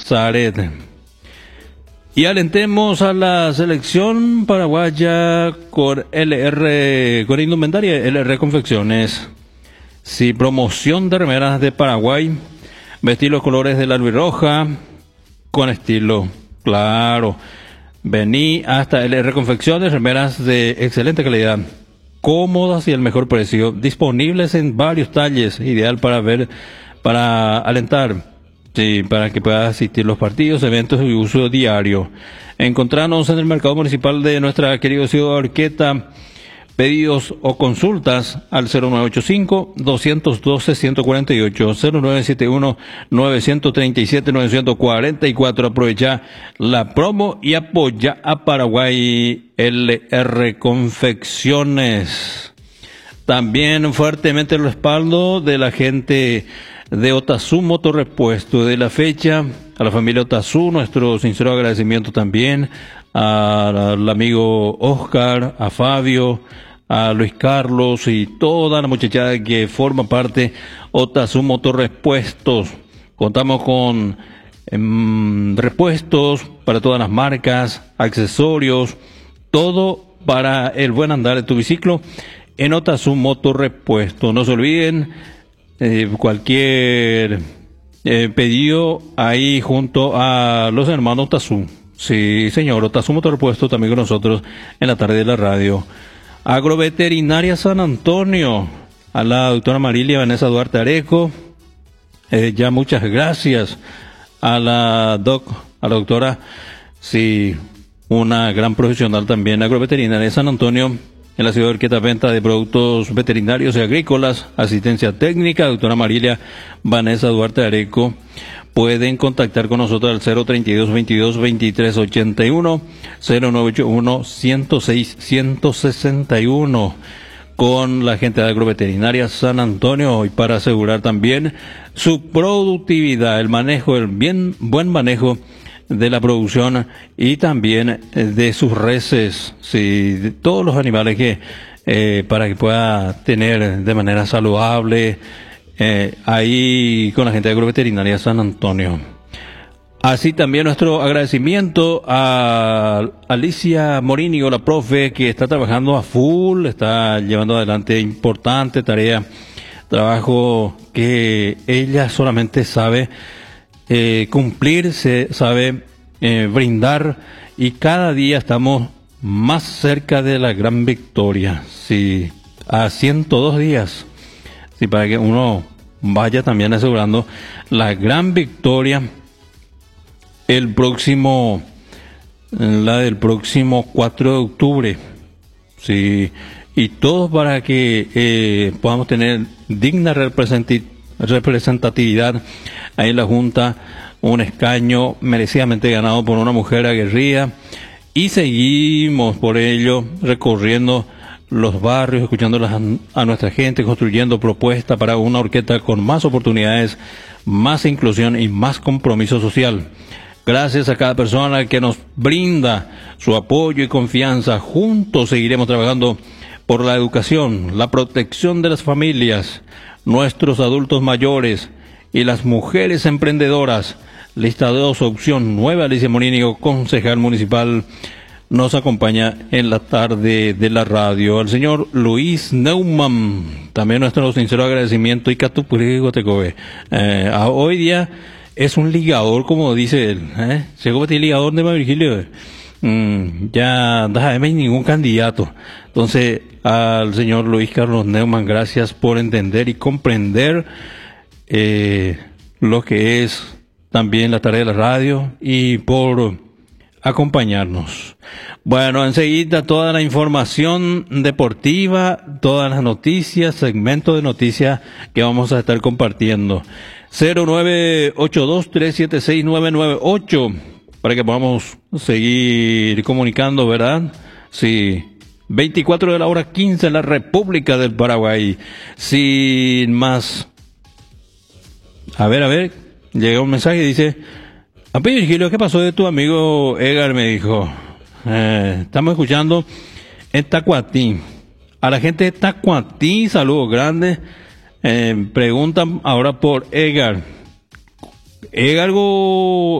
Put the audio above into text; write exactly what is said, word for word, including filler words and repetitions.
Zaret. Y alentemos a la selección paraguaya con L R, con indumentaria L R Confecciones. Sí, promoción de remeras de Paraguay, vestir los colores de la albirroja con estilo, claro. Vení hasta L R Confecciones, remeras de excelente calidad, cómodas y el mejor precio, disponibles en varios talles, ideal para ver, para alentar. Sí, para que puedas asistir a los partidos, eventos y uso diario. Encontrarnos en el mercado municipal de nuestra querida ciudad de Arqueta. Pedidos o consultas al cero nueve ocho cinco, dos uno dos, uno cuatro ocho, cero nueve siete uno, nueve tres siete, nueve cuatro cuatro. Aprovecha la promo y apoya a Paraguay L R Confecciones. También fuertemente el respaldo de la gente de Otazú Motorrepuesto. De la fecha, a la familia Otazú, nuestro sincero agradecimiento también al amigo Oscar, a Fabio, a Luis Carlos y toda la muchachada que forma parte Otazú Motorrepuestos. Contamos con eh, repuestos para todas las marcas, accesorios, todo para el buen andar de tu biciclo en Otazú Motorrepuesto. No se olviden, Eh, cualquier eh, pedido ahí junto a los hermanos Otazú. Sí, señor, Otazú Motorrepuesto también con nosotros en la tarde de la radio. Agroveterinaria San Antonio, a la doctora Marilia Vanessa Duarte Areco, eh, ya muchas gracias a la doc, a la doctora, sí, una gran profesional también, Agroveterinaria San Antonio, en la ciudad de Arqueta, venta de productos veterinarios y agrícolas, asistencia técnica, doctora Marilia Vanessa Duarte Areco. Pueden contactar con nosotros al cero treinta y dos, veintidós, veintitrés ochenta y uno, cero nueve ocho uno, ciento seis, ciento sesenta y uno, con la gente de Agroveterinaria San Antonio, y para asegurar también su productividad, el manejo, el bien, buen manejo de la producción y también de sus reses, sí, de todos los animales que eh, para que pueda tener de manera saludable, eh, ahí con la gente de Agroveterinaria San Antonio. Así también nuestro agradecimiento a Alicia Morínigo, la profe, que está trabajando a full, está llevando adelante importante tarea, trabajo que ella solamente sabe Eh, cumplir, se sabe eh, brindar, y cada día estamos más cerca de la gran victoria. Sí, a ciento dos días, sí, para que uno vaya también asegurando la gran victoria el próximo, la del próximo cuatro de octubre. Sí, y todos para que eh, podamos tener digna representatividad representatividad ahí en la Junta, un escaño merecidamente ganado por una mujer aguerrida, y seguimos por ello recorriendo los barrios, escuchando a nuestra gente, construyendo propuestas para una orquesta con más oportunidades, más inclusión y más compromiso social. Gracias a cada persona que nos brinda su apoyo y confianza. Juntos seguiremos trabajando por la educación, la protección de las familias, nuestros adultos mayores y las mujeres emprendedoras. Lista dos, opción nueve. Alicia Morínigo, concejal municipal, nos acompaña en la tarde de la radio. Al señor Luis Neumann, también nuestro sincero agradecimiento. Y Catupurigo Tecobe, eh, hoy día es un ligador, como dice él, ¿eh? Se convierte en ligador de Virgilio. Mm, ya no hay ningún candidato. Entonces, al señor Luis Carlos Neumann, gracias por entender y comprender eh, lo que es también la tarea de la radio y por acompañarnos. Bueno, enseguida toda la información deportiva, todas las noticias, segmento de noticias que vamos a estar compartiendo. cero nueve ocho dos, tres siete seis, nueve nueve ocho, para que podamos seguir comunicando, ¿verdad? Sí, veinticuatro de la hora quince en la República del Paraguay. Sin más. A ver, a ver, llega un mensaje y dice: Api Virgilio, ¿qué pasó de tu amigo Edgar? Me dijo. Eh, estamos escuchando en Tacuatí. A la gente de Tacuatí, saludos grandes. Eh, preguntan ahora por Edgar. Edgar